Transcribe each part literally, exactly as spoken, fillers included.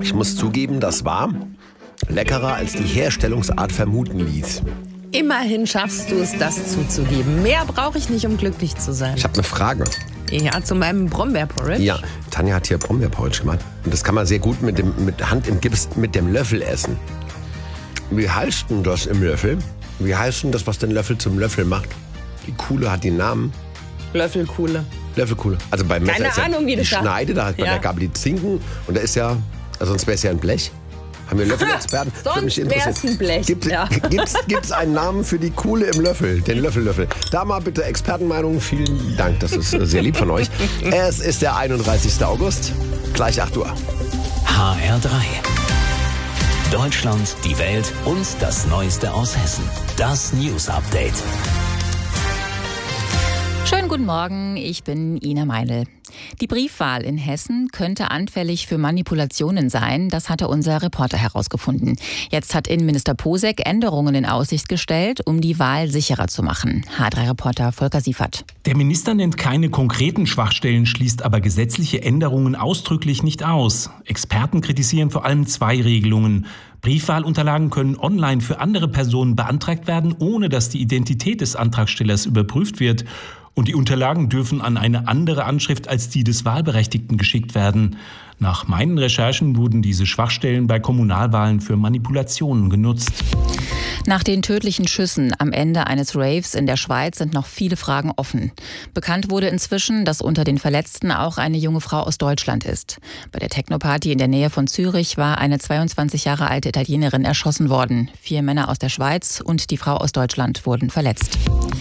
Ich muss zugeben, das war leckerer, als die Herstellungsart vermuten ließ. Immerhin schaffst du es, das zuzugeben. Mehr brauche ich nicht, um glücklich zu sein. Ich habe eine Frage. Ja, zu meinem Brombeerporridge? Ja, Tanja hat hier Brombeerporridge gemacht. Und das kann man sehr gut mit, dem, mit Hand im Gips mit dem Löffel essen. Wie heißt denn das im Löffel? Wie heißt denn das, was den Löffel zum Löffel macht? Die Kuhle hat den Namen. Löffelkuhle. Löffelkuhle. Also beim Messer Keine ist ja Ahnung, wie die das Schneide, da hat bei ja. der Gabel die Zinken. Und da ist ja, also sonst wäre es ja ein Blech. Haben wir Löffelexperten? Sonst wäre es ein Blech. Gibt es ja. gibt's einen Namen für die Kuhle im Löffel? Den Löffellöffel. Da mal bitte Expertenmeinung. Vielen Dank, das ist sehr lieb von euch. Es ist der einunddreißigste August, gleich acht Uhr. H R drei. Deutschland, die Welt und das Neueste aus Hessen. Das News Update. Schönen guten Morgen, ich bin Ina Meinl. Die Briefwahl in Hessen könnte anfällig für Manipulationen sein, das hatte unser Reporter herausgefunden. Jetzt hat Innenminister Posek Änderungen in Aussicht gestellt, um die Wahl sicherer zu machen. H drei Reporter Volker Siefert. Der Minister nennt keine konkreten Schwachstellen, schließt aber gesetzliche Änderungen ausdrücklich nicht aus. Experten kritisieren vor allem zwei Regelungen. Briefwahlunterlagen können online für andere Personen beantragt werden, ohne dass die Identität des Antragstellers überprüft wird. Und die Unterlagen dürfen an eine andere Anschrift als die des Wahlberechtigten geschickt werden. Nach meinen Recherchen wurden diese Schwachstellen bei Kommunalwahlen für Manipulationen genutzt. Nach den tödlichen Schüssen am Ende eines Raves in der Schweiz sind noch viele Fragen offen. Bekannt wurde inzwischen, dass unter den Verletzten auch eine junge Frau aus Deutschland ist. Bei der Techno-Party in der Nähe von Zürich war eine zweiundzwanzig Jahre alte Italienerin erschossen worden. Vier Männer aus der Schweiz und die Frau aus Deutschland wurden verletzt.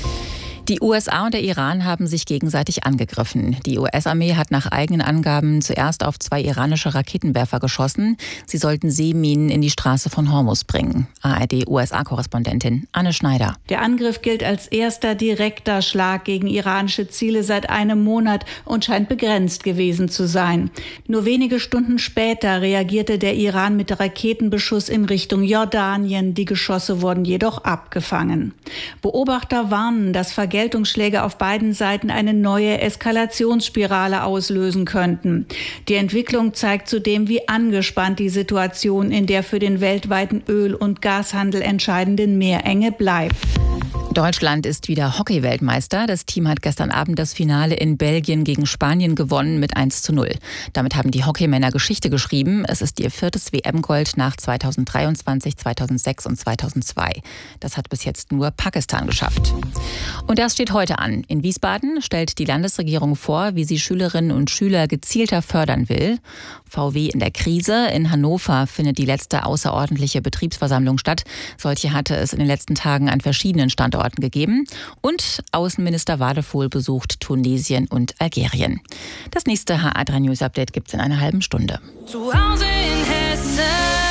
Die U S A und der Iran haben sich gegenseitig angegriffen. Die U S-Armee hat nach eigenen Angaben zuerst auf zwei iranische Raketenwerfer geschossen. Sie sollten Seeminen in die Straße von Hormuz bringen. A R D-U S A-Korrespondentin Anne Schneider. Der Angriff gilt als erster direkter Schlag gegen iranische Ziele seit einem Monat und scheint begrenzt gewesen zu sein. Nur wenige Stunden später reagierte der Iran mit Raketenbeschuss in Richtung Jordanien. Die Geschosse wurden jedoch abgefangen. Beobachter warnen, dass Vergeltungsschläge auf beiden Seiten eine neue Eskalationsspirale auslösen könnten. Die Entwicklung zeigt zudem, wie angespannt die Situation in der für den weltweiten Öl- und Gashandel entscheidenden Meerenge bleibt. Deutschland ist wieder Hockey-Weltmeister. Das Team hat gestern Abend das Finale in Belgien gegen Spanien gewonnen mit eins zu null. Damit haben die Hockeymänner Geschichte geschrieben. Es ist ihr viertes W M-Gold nach zweitausenddreiundzwanzig, zweitausendsechs und zweitausendzwei. Das hat bis jetzt nur Pakistan geschafft. Und das steht heute an. In Wiesbaden stellt die Landesregierung vor, wie sie Schülerinnen und Schüler gezielter fördern will. V W in der Krise. In Hannover findet die letzte außerordentliche Betriebsversammlung statt. Solche hatte es in den letzten Tagen an verschiedenen Standorten gegeben. Und Außenminister Wadephol besucht Tunesien und Algerien. Das nächste H R drei News Update gibt's in einer halben Stunde. Zu Hause in Hessen.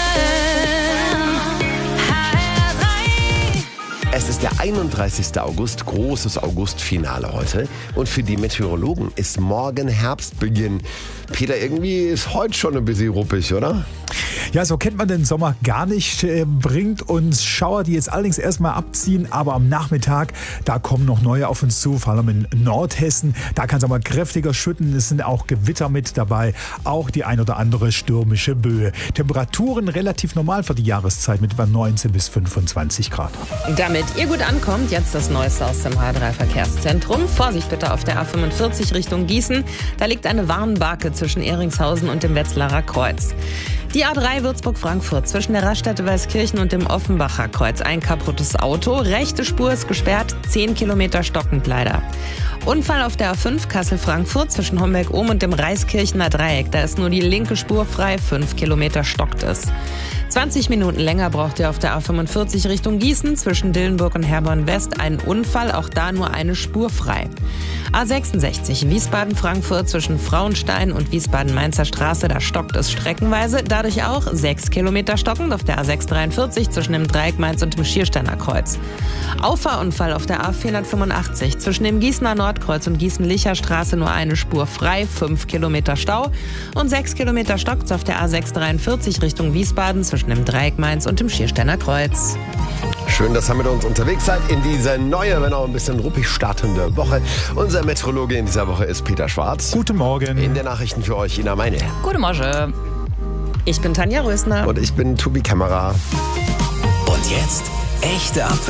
Es ist der einunddreißigste August, großes Augustfinale heute. Und für die Meteorologen ist morgen Herbstbeginn. Peter, irgendwie ist heute schon ein bisschen ruppig, oder? Ja, so kennt man den Sommer gar nicht. Bringt uns Schauer, die jetzt allerdings erstmal abziehen. Aber am Nachmittag, da kommen noch neue auf uns zu, vor allem in Nordhessen. Da kann es aber kräftiger schütten. Es sind auch Gewitter mit dabei. Auch die ein oder andere stürmische Böe. Temperaturen relativ normal für die Jahreszeit mit etwa neunzehn bis fünfundzwanzig Grad. Damit ihr gut ankommt, jetzt das Neueste aus dem H drei Verkehrszentrum. Vorsicht bitte auf der A fünfundvierzig Richtung Gießen. Da liegt eine Warnbarke zwischen Ehringshausen und dem Wetzlarer Kreuz. Die A drei Würzburg-Frankfurt zwischen der Raststätte Weißkirchen und dem Offenbacher Kreuz. Ein kaputtes Auto. Rechte Spur ist gesperrt. zehn Kilometer stockend leider. Unfall auf der A fünf Kassel-Frankfurt zwischen Homberg-Ohm und dem Reiskirchener Dreieck. Da ist nur die linke Spur frei. fünf Kilometer stockt es. zwanzig Minuten länger braucht ihr auf der A fünfundvierzig Richtung Gießen zwischen Dillenburg und Herborn-West. Ein Unfall, auch da nur eine Spur frei. A sechsundsechzig Wiesbaden-Frankfurt zwischen Frauenstein und Wiesbaden-Mainzer Straße. Da stockt es streckenweise. Dadurch auch sechs Kilometer stockend auf der A sechshundertdreiundvierzig zwischen dem Dreieck Mainz und dem Schiersteiner Kreuz. Auffahrunfall auf der A vierhundertfünfundachtzig zwischen dem Gießener Nordkreuz und Gießen-Licher Straße nur eine Spur frei, fünf Kilometer Stau. Und sechs Kilometer stockt auf der A sechshundertdreiundvierzig Richtung Wiesbaden zwischen dem Dreieck Mainz und dem Schiersteiner Kreuz. Schön, dass ihr mit uns unterwegs seid in diese neue, wenn auch ein bisschen ruppig startende Woche. Unser Meteorologe in dieser Woche ist Peter Schwarz. Guten Morgen. In den Nachrichten für euch Ina Meinl. Guten Morgen. Ich bin Tanja Rösner. Und ich bin Tobi Kämmerer. Und jetzt echte Abwechslung.